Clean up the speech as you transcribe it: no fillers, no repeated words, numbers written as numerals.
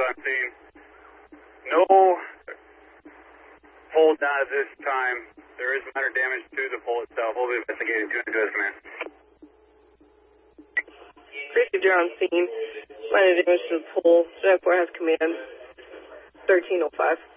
on scene. No pole down at this time. There is minor damage to the pole itself. We'll be investigating 2 into command. Precinct, you're on scene. Minor damage to the pole. Jack 4 has command. 1305.